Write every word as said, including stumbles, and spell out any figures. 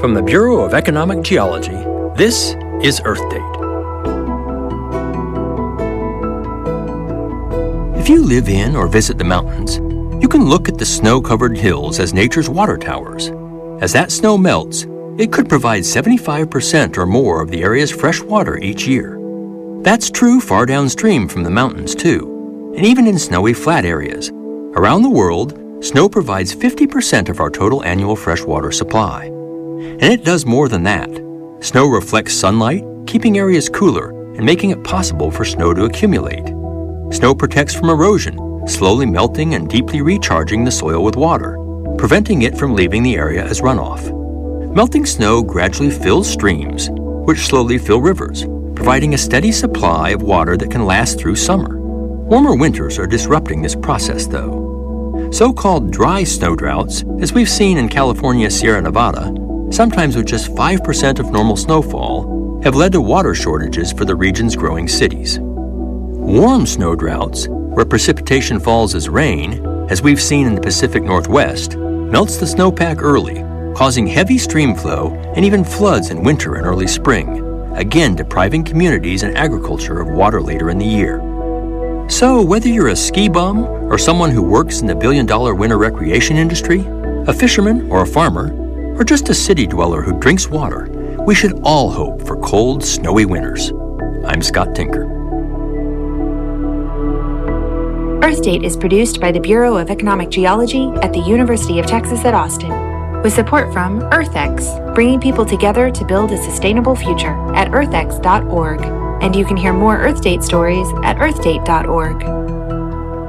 From the Bureau of Economic Geology, this is Earth Date. If you live in or visit the mountains, you can look at the snow-covered hills as nature's water towers. As that snow melts, it could provide seventy-five percent or more of the area's fresh water each year. That's true far downstream from the mountains, too, and even in snowy flat areas. Around the world, snow provides fifty percent of our total annual freshwater supply. And it does more than that. Snow reflects sunlight, keeping areas cooler and making it possible for snow to accumulate. Snow protects from erosion, slowly melting and deeply recharging the soil with water, preventing it from leaving the area as runoff. Melting snow gradually fills streams, which slowly fill rivers, providing a steady supply of water that can last through summer. Warmer winters are disrupting this process, though. So-called dry snow droughts, as we've seen in California's Sierra Nevada, sometimes with just five percent of normal snowfall, have led to water shortages for the region's growing cities. Warm snow droughts, where precipitation falls as rain, as we've seen in the Pacific Northwest, melts the snowpack early, causing heavy stream flow and even floods in winter and early spring, again depriving communities and agriculture of water later in the year. So whether you're a ski bum or someone who works in the billion-dollar winter recreation industry, a fisherman or a farmer, or just a city dweller who drinks water, we should all hope for cold, snowy winters. I'm Scott Tinker. Earth Date is produced by the Bureau of Economic Geology at the University of Texas at Austin, with support from EarthX, bringing people together to build a sustainable future at earth x dot org. And you can hear more Earth Date stories at earth date dot org.